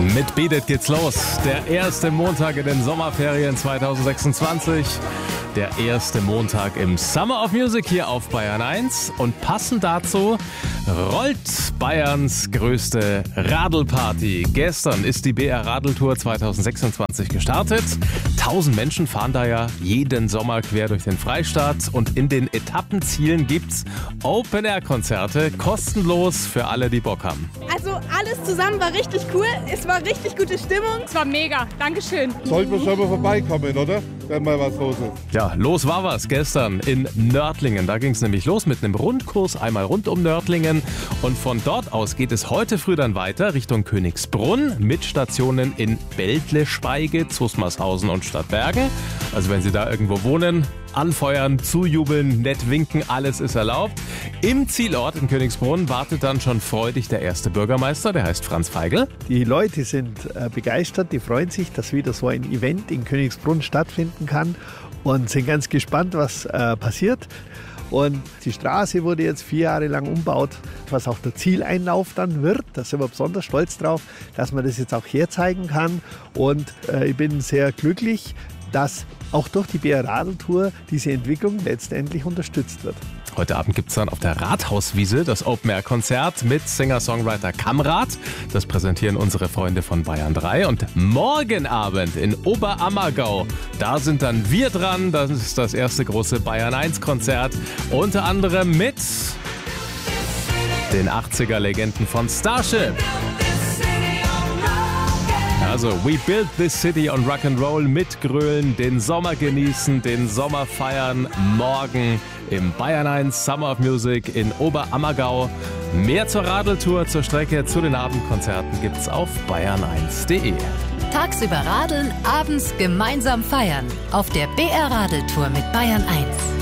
Mit Beat It geht's los. Der erste Montag in den Sommerferien 2026. Der erste Montag im Summer of Music hier auf Bayern 1. Und passend dazu rollt Bayerns größte Radlparty. Gestern ist die BR Radeltour 2026 gestartet. 1000 Menschen fahren da ja jeden Sommer quer durch den Freistaat. Und in den Etappenzielen gibt's Open-Air-Konzerte, kostenlos für alle, die Bock haben. Also alles zusammen war richtig cool. Es war richtig gute Stimmung. Es war mega. Dankeschön. Sollten wir schon mal vorbeikommen, oder? Wenn mal was los ist. Ja, los war was gestern in Nördlingen. Da ging es nämlich los mit einem Rundkurs, einmal rund um Nördlingen. Und von dort aus geht es heute früh dann weiter Richtung Königsbrunn mit Stationen in Beltleschweige, Zusmarshausen und Stadtbergen. Also wenn Sie da irgendwo wohnen, anfeuern, zujubeln, nett winken, alles ist erlaubt. Im Zielort in Königsbrunn wartet dann schon freudig der erste Bürgermeister, der heißt Franz Feigl. Die Leute sind begeistert, die freuen sich, dass wieder so ein Event in Königsbrunn stattfinden kann und sind ganz gespannt, was passiert. Und die Straße wurde jetzt 4 Jahre lang umgebaut, was auch der Zieleinlauf dann wird. Da sind wir besonders stolz drauf, dass man das jetzt auch herzeigen kann. Und ich bin sehr glücklich, dass auch durch die BR Radeltour diese Entwicklung letztendlich unterstützt wird. Heute Abend gibt es dann auf der Rathauswiese das Open-Air-Konzert mit Singer-Songwriter Kamrat. Das präsentieren unsere Freunde von Bayern 3. Und morgen Abend in Oberammergau, da sind dann wir dran. Das ist das erste große Bayern 1-Konzert. Unter anderem mit den 80er-Legenden von Starship. Also, we build this city on Rock'n'Roll, mitgrölen, den Sommer genießen, den Sommer feiern, morgen im Bayern 1 Summer of Music in Oberammergau. Mehr zur Radeltour, zur Strecke, zu den Abendkonzerten gibt's auf bayern1.de. Tagsüber radeln, abends gemeinsam feiern. Auf der BR Radeltour mit Bayern 1.